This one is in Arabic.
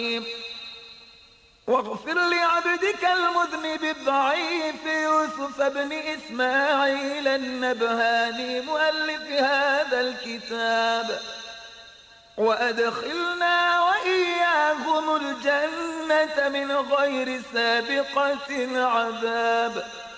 واغفر لعبدك المذنب الضعيف يوسف بن إسماعيل النبهاني مؤلف هذا الكتاب، وأدخلنا وإياهم الجنة من غير سابقة عذاب.